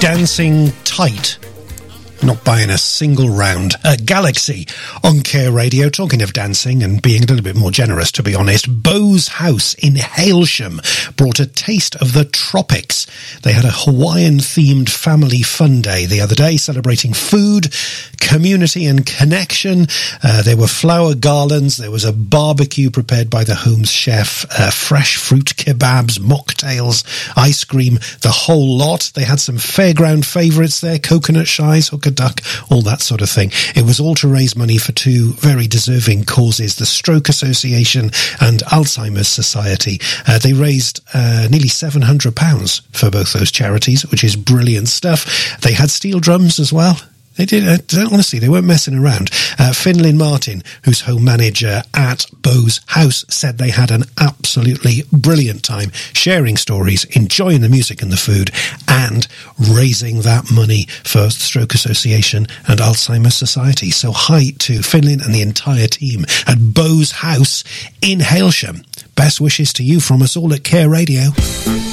Dancing Tight. Not buying a single round. Galaxy on Care Radio. Talking of dancing and being a little bit more generous, to be honest, Beau's House in Hailsham brought a taste of the tropics. They had a Hawaiian-themed family fun day the other day, celebrating food, community and connection. There were flower garlands. There was a barbecue prepared by the home's chef, fresh fruit kebabs, mocktails, ice cream, the whole lot. They had some fairground favourites there, coconut shies, hook a duck, all that sort of thing. It was all to raise money for two very deserving causes, the Stroke Association and Alzheimer's Society. They raised nearly £700 for both those charities, which is brilliant stuff. They had steel drums as well. They did, honestly, they weren't messing around. Finlin Martin, who's home manager at Beau's House, said they had an absolutely brilliant time sharing stories, enjoying the music and the food, and raising that money for Stroke Association and Alzheimer's Society. So hi to Finlin and the entire team at Beau's House in Hailsham. Best wishes to you from us all at Care Radio.